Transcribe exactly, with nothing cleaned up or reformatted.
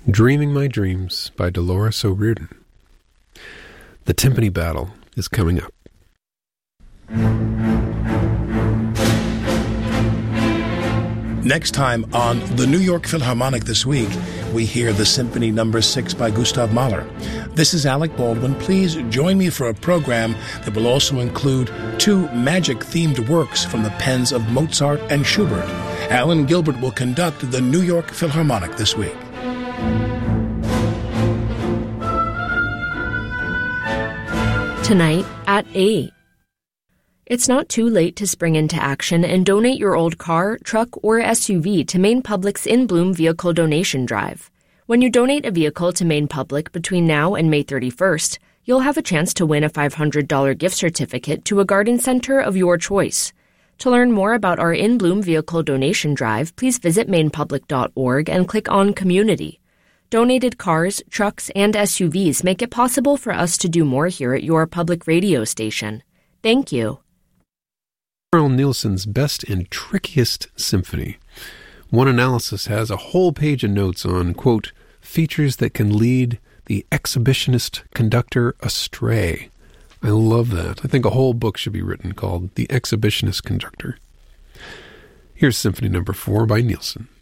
Dreaming My Dreams by Dolores O'Riordan. The Timpani Battle is coming up. Next time on the New York Philharmonic This Week, we hear the Symphony Number six by Gustav Mahler. This is Alec Baldwin. Please join me for a program that will also include two magic-themed works from the pens of Mozart and Schubert. Alan Gilbert will conduct the New York Philharmonic This Week. Tonight at eight. It's not too late to spring into action and donate your old car, truck, or S U V to Maine Public's In Bloom Vehicle Donation Drive. When you donate a vehicle to Maine Public between now and May thirty-first, you'll have a chance to win a five hundred dollars gift certificate to a garden center of your choice. To learn more about our In Bloom Vehicle Donation Drive, please visit maine public dot org and click on Community. Donated cars, trucks, and S U Vs make it possible for us to do more here at your public radio station. Thank you. Carl Nielsen's Best and Trickiest Symphony. One analysis has a whole page of notes on, quote, features that can lead the exhibitionist conductor astray. I love that. I think a whole book should be written called The Exhibitionist Conductor. Here's Symphony Number four by Nielsen.